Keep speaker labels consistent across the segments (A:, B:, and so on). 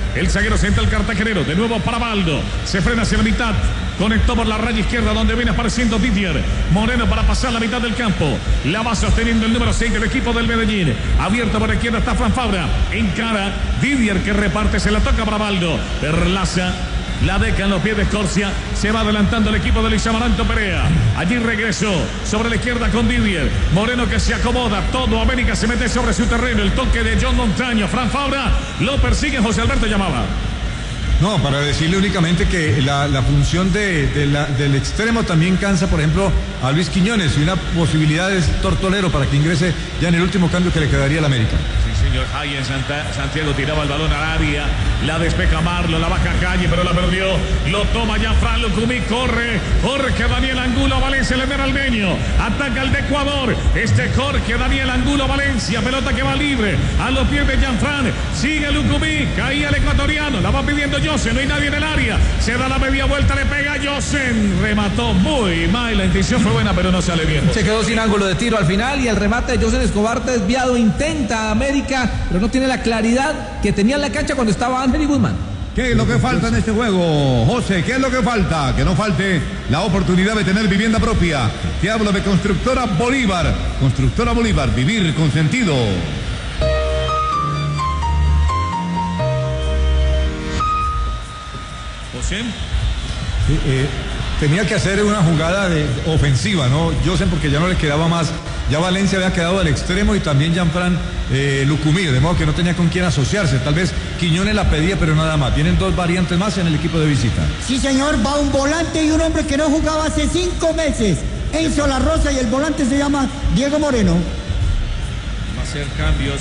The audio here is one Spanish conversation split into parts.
A: El zaguero central cartagenero. De nuevo para Baldo. Se frena hacia la mitad. Conectó por la raya izquierda donde viene apareciendo Didier Moreno para pasar la mitad del campo. La va sosteniendo el número 6 del equipo del Medellín. Abierto por la izquierda está Fran Fabra. Encara Didier que reparte. Se la toca para Baldo. Perlaza. La deja en los pies de Escorcia. Se va adelantando el equipo de Luis Amaranto Perea. Allí regresó sobre la izquierda con Didier. Moreno que se acomoda. Todo América se mete sobre su terreno. El toque de John Montaño. Fran Fabra lo persigue. José Alberto llamaba.
B: No, para decirle únicamente que la función del extremo también cansa, por ejemplo, a Luis Quiñones. Y una posibilidad es Tortolero para que ingrese ya en el último cambio que le quedaría al América.
A: Sí, señor. Ahí en Santiago tiraba el balón al área. La despeja Marlo, la baja Calle, pero la perdió. Lo toma ya Fran Lucumí. Corre Jorge Daniel Angulo Valencia, el almeño. Ataca el de Ecuador. Jorge Daniel Angulo Valencia. Pelota que va libre. A los pies de Jean-Fran. Sigue Lucumí. Caía el ecuatoriano. La va pidiendo Josen. No hay nadie en el área. Se da la media vuelta. Le pega Josen. Remató muy mal. La intención fue buena, pero no sale bien.
C: Se quedó sin ángulo de tiro al final. Y el remate de Josen Escobar desviado. Intenta América, pero no tiene la claridad que tenía en la cancha cuando estaba Ángel y Guzmán.
D: ¿Qué es lo que falta en este juego, José? ¿Qué es lo que falta? Que no falte la oportunidad de tener vivienda propia. Te hablo de Constructora Bolívar. Constructora Bolívar, vivir con sentido.
A: José.
B: Sí, tenía que hacer una jugada ofensiva, ¿no? Josen, porque ya no le quedaba más. Ya Valencia había quedado al extremo y también Jean-Fran Lucumí, de modo que no tenía con quién asociarse. Tal vez Quiñones la pedía, pero nada más. Tienen dos variantes más en el equipo de visita.
E: Sí, señor, va un volante y un hombre que no jugaba hace 5 meses. Enzo La Rosa, y el volante se llama Diego Moreno.
A: Va a hacer cambios.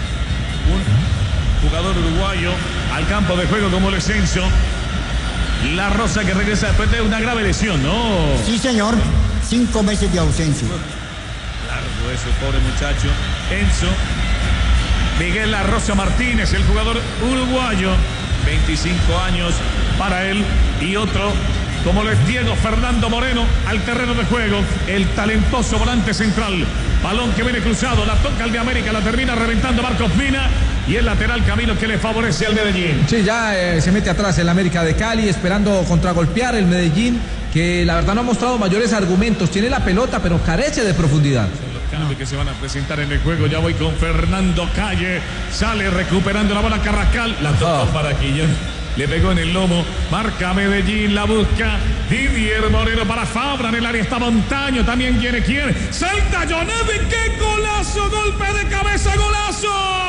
A: Un jugador uruguayo al campo de juego como el Enzo. La Rosa que regresa después de una grave lesión, ¿no?
E: Sí, señor. 5 meses de ausencia.
A: Largo eso, pobre muchacho. Enzo. Miguel La Rosa Martínez, el jugador uruguayo. 25 años para él. Y otro, como lo es Diego Fernando Moreno, al terreno de juego. El talentoso volante central. Balón que viene cruzado, la toca el de América, la termina reventando Marcos Mina. Y el lateral Camilo que le favorece al Medellín.
C: Sí, ya se mete atrás el América de Cali, esperando contragolpear el Medellín, que la verdad no ha mostrado mayores argumentos. Tiene la pelota, pero carece de profundidad.
A: Cambios que se van a presentar en el juego. Ya voy con Fernando Calle. Sale recuperando la bola Carrascal. La toca para Quillón. Le pegó en el lomo. Marca Medellín. La busca Didier Moreno para Fabra. En el área está Montaño. También quiere. Salta Jonevi. ¡Qué golazo! Golpe de cabeza. Golazo.